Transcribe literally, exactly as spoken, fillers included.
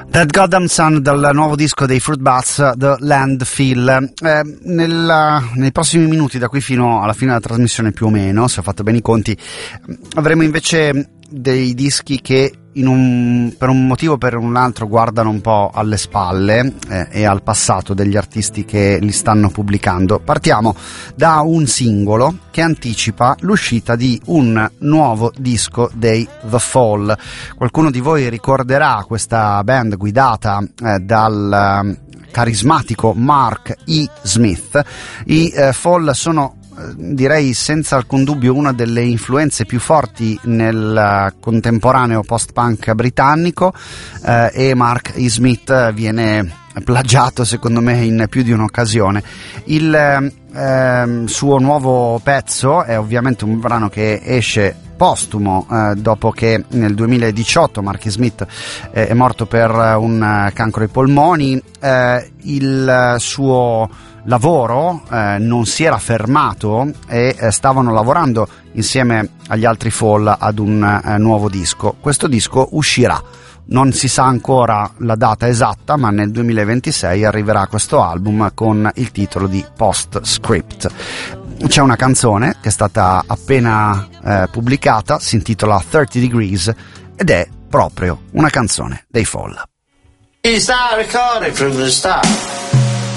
That Goddamn Sun dal nuovo disco dei Fruit Bats, The Landfill. Eh, nel, nei prossimi minuti, da qui fino alla fine della trasmissione più o meno, se ho fatto bene i conti, avremo invece dei dischi che in un, per un motivo o per un altro guardano un po' alle spalle eh, e al passato degli artisti che li stanno pubblicando. Partiamo da un singolo che anticipa l'uscita di un nuovo disco dei The Fall. Qualcuno di voi ricorderà questa band guidata eh, dal eh, carismatico Mark E. Smith. I eh, Fall sono, direi senza alcun dubbio, una delle influenze più forti nel contemporaneo post-punk britannico, eh, e Mark E. Smith viene plagiato secondo me in più di un'occasione. Il eh, suo nuovo pezzo è ovviamente un brano che esce postumo, eh, dopo che nel duemiladiciotto Mark E. Smith eh, è morto per un cancro ai polmoni. Eh, il suo lavoro eh, non si era fermato e eh, stavano lavorando insieme agli altri Fall ad un eh, nuovo disco. Questo disco uscirà, non si sa ancora la data esatta, ma nel duemilaventisei arriverà questo album con il titolo di Postscript. C'è una canzone che è stata appena eh, pubblicata, si intitola thirty degrees ed è proprio una canzone dei Fall. Is that recording from the start?